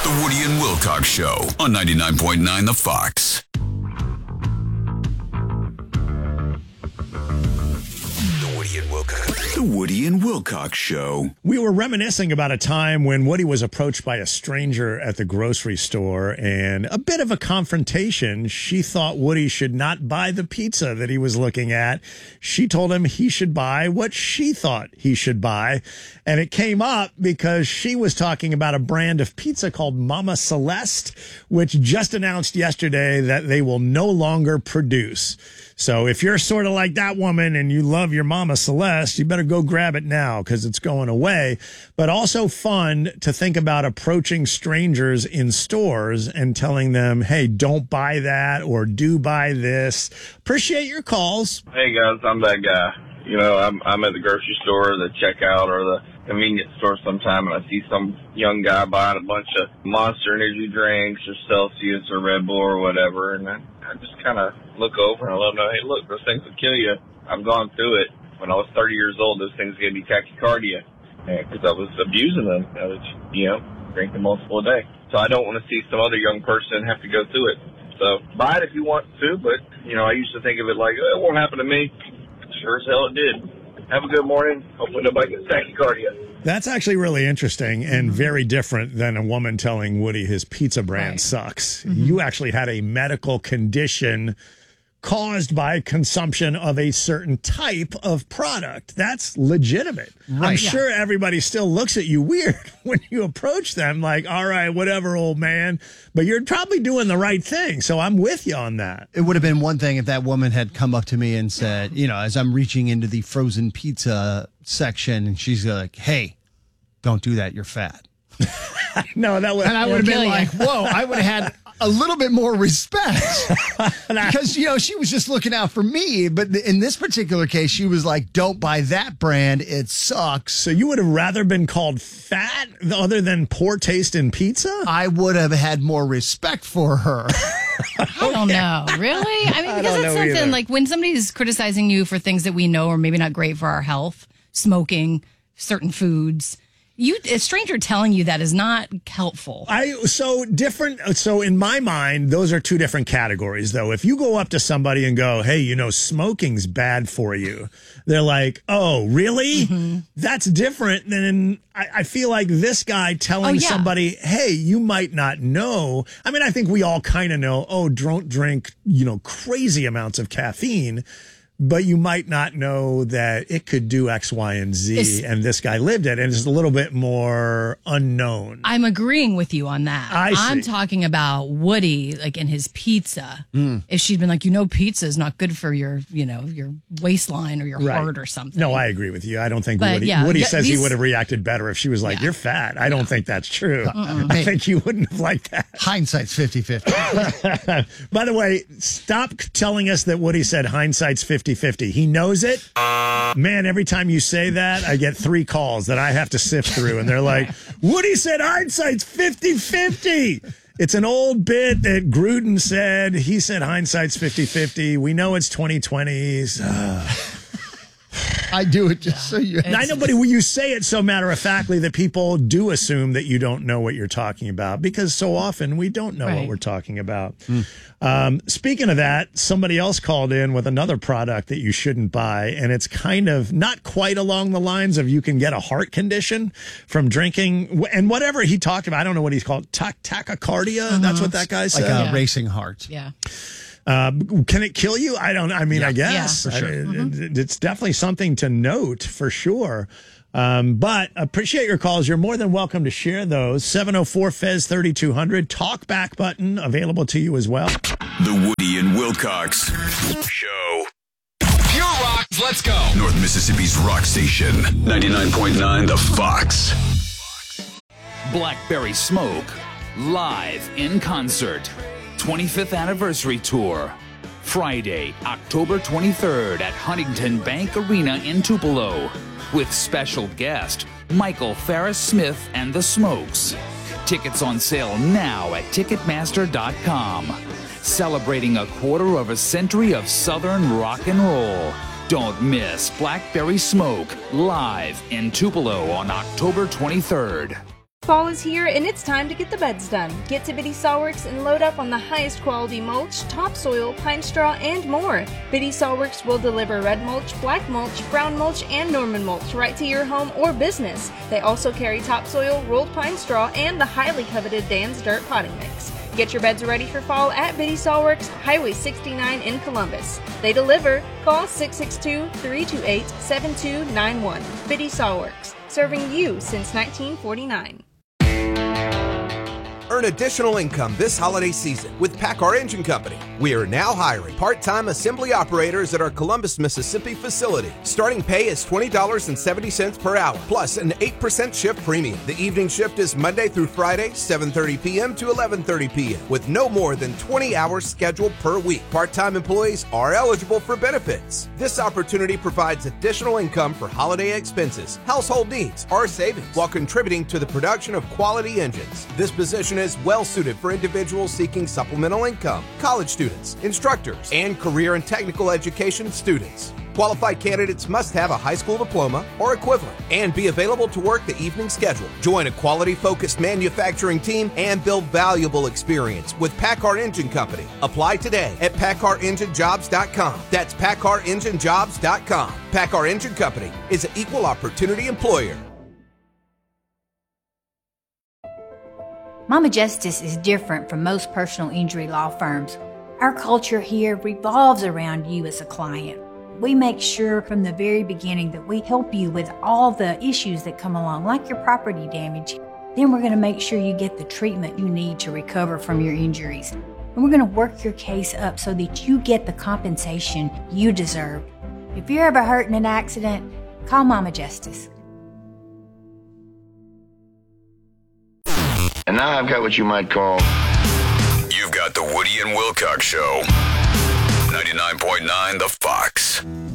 The Woody and Wilcox Show on 99.9 The Fox. The Woody and Wilcox Show. We were reminiscing about a time when Woody was approached by a stranger at the grocery store and a bit of a confrontation. She thought Woody should not buy the pizza that he was looking at. She told him he should buy what she thought he should buy. And it came up because she was talking about a brand of pizza called Mama Celeste, which just announced yesterday that they will no longer produce. So if you're sort of like that woman and you love your Mama Celeste, you better go grab it now because it's going away. But also fun to think about approaching strangers in stores and telling them, hey, don't buy that or do buy this. Appreciate your calls. Hey, guys, I'm that guy. You know, I'm at the grocery store, the checkout, or the convenience store sometime, and I see some young guy buying a bunch of Monster energy drinks or Celsius or Red Bull or whatever, and I just kind of look over and I let them know, hey, look, those things will kill you. I've gone through it. When I was 30 years old, those things gave me tachycardia because I was abusing them. I was, drinking multiple a day. So I don't want to see some other young person have to go through it. So buy it if you want to, but, I used to think of it like, it won't happen to me. Sure as hell it did. Have a good morning. Hopefully nobody gets tachycardia. That's actually really interesting and very different than a woman telling Woody his pizza brand sucks. Mm-hmm. You actually had a medical condition caused by consumption of a certain type of product. That's legitimate. Right, I'm sure everybody still looks at you weird when you approach them like, all right, whatever, old man. But you're probably doing the right thing. So I'm with you on that. It would have been one thing if that woman had come up to me and said, as I'm reaching into the frozen pizza section, and she's like, hey, don't do that. You're fat. No, that would. And I would have been like, whoa, I would have had a little bit more respect because, she was just looking out for me. But in this particular case, she was like, don't buy that brand. It sucks. So you would have rather been called fat other than poor taste in pizza? I would have had more respect for her. I don't know. Really? I mean, because it's something either. Like when somebody's criticizing you for things that we know are maybe not great for our health, smoking, certain foods. A stranger telling you that is not helpful. So in my mind, those are two different categories, though. If you go up to somebody and go, hey, smoking's bad for you, they're like, oh, really? Mm-hmm. That's different than I feel like this guy telling somebody, hey, you might not know. I mean, I think we all kind of know, don't drink, crazy amounts of caffeine. But you might not know that it could do X, Y, and Z, and this guy lived it, and it's a little bit more unknown. I'm agreeing with you on that. I'm talking about Woody, like in his pizza. If she'd been like, pizza is not good for your waistline or your heart or something. No, I agree with you. I don't think Woody says he would have reacted better if she was like, you're fat. I don't think that's true. I think you wouldn't have liked that. Hindsight's 50-50. By the way, stop telling us that Woody said hindsight's 50-50. He knows it. Man, every time you say that, I get 3 calls that I have to sift through. And they're like, Woody said hindsight's 50-50. It's an old bit that Gruden said. He said hindsight's 50-50. We know it's 2020s. I do it just so you... I know, but you say it so matter-of-factly that people do assume that you don't know what you're talking about because so often we don't know what we're talking about. Speaking of that, somebody else called in with another product that you shouldn't buy, and it's kind of not quite along the lines of you can get a heart condition from drinking, and whatever he talked about, I don't know what he's called, tachycardia? That's what that guy said? Like a racing heart. Yeah. Can it kill you? I guess. Yeah, for sure. It's definitely something to note for sure. But appreciate your calls. You're more than welcome to share those. 704-FEZ-3200. Talk back button available to you as well. The Woody and Wilcox Show. Pure rock, let's go. North Mississippi's rock station. 99.9 The Fox. Blackberry Smoke. Live in concert. 25th anniversary tour. Friday, October 23rd at Huntington Bank Arena in Tupelo. With special guest, Michael Farris Smith and the Smokes. Tickets on sale now at Ticketmaster.com. Celebrating a quarter of a century of Southern rock and roll. Don't miss Blackberry Smoke live in Tupelo on October 23rd. Fall is here and it's time to get the beds done. Get to Biddy Sawworks and load up on the highest quality mulch, topsoil, pine straw, and more. Biddy Sawworks will deliver red mulch, black mulch, brown mulch, and Norman mulch right to your home or business. They also carry topsoil, rolled pine straw, and the highly coveted Dan's Dirt potting mix. Get your beds ready for fall at Biddy Sawworks, Highway 69 in Columbus. They deliver. Call 662-328-7291. Biddy Sawworks, serving you since 1949. Earn additional income this holiday season with PACCAR Engine Company. We are now hiring part-time assembly operators at our Columbus, Mississippi facility. Starting pay is $20.70 per hour, plus an 8% shift premium. The evening shift is Monday through Friday, 7:30 p.m. to 11:30 p.m., with no more than 20 hours scheduled per week. Part-time employees are eligible for benefits. This opportunity provides additional income for holiday expenses, household needs, or savings, while contributing to the production of quality engines. This position is well suited for individuals seeking supplemental income, college students, instructors, and career and technical education students. Qualified candidates must have a high school diploma or equivalent and be available to work the evening schedule. Join a quality-focused manufacturing team and build valuable experience with PACCAR Engine Company. Apply today at PACCAREngineJobs.com. That's PACCAREngineJobs.com. PACCAR Engine Company is an equal opportunity employer. Mama Justice is different from most personal injury law firms. Our culture here revolves around you as a client. We make sure from the very beginning that we help you with all the issues that come along, like your property damage. Then we're going to make sure you get the treatment you need to recover from your injuries. And we're going to work your case up so that you get the compensation you deserve. If you're ever hurt in an accident, call Mama Justice. And now I've got what you might call... You've got the Woody and Wilcox Show. 99.9 The Fox.